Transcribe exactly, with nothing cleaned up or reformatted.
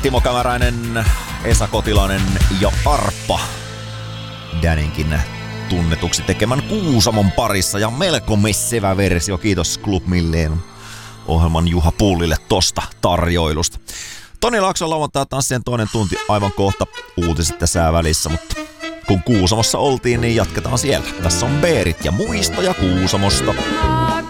Timo Kämäräinen, Esa Kotilainen ja Arppa Daninkin tunnetuksi tekemän Kuusamon parissa ja melko messevä versio. Kiitos Club Milleen ohjelman Juha Pullille tosta tarjoilusta. Toni Laakson lauantai tanssien toinen tunti aivan kohta, uutiset ja sää välissä, mutta kun Kuusamossa oltiin, niin jatketaan siellä. Tässä on Beerit ja muistoja Kuusamosta.